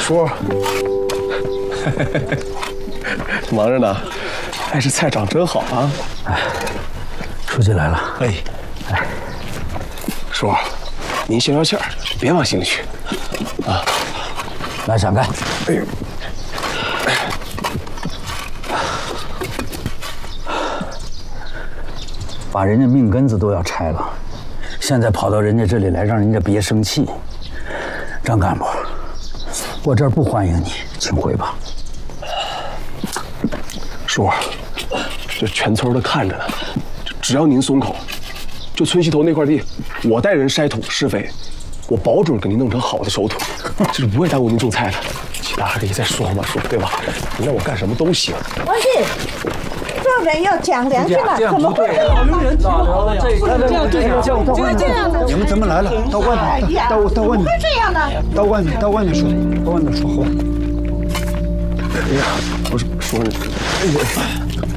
叔，忙着呢。哎，这菜长真好啊！ 哎，书记来了。 哎，叔，您消消气儿，别往心里去。啊， 来，闪开！哎呦，把人家命根子都要拆了，现在跑到人家这里来，让人家别生气。张干部，我这儿不欢迎你，请回吧。 叔，这全村都看着呢，只要您松口，就村西头那块地，我带人筛土施肥，我保准给您弄成好的熟土，这是不会耽误您种菜的。其他还可以再说嘛，叔，对吧？你让我干什么都行。 王进，做人要讲良心嘛，怎么会这样呢？这样的， 你们怎么来了？到外面，到外面， 会这样的。 到外面说，到外面说话。 哎呀，不是说，哎呀。